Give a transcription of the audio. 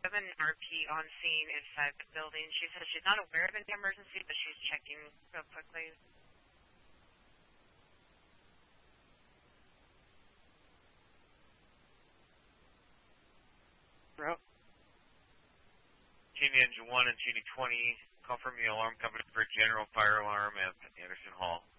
an RP on scene inside the building. She says she's not aware of any emergency, but she's checking real quickly. Route. Cheney Engine 1 and Cheney 20, call from the alarm company for a general fire alarm at Anderson Hall.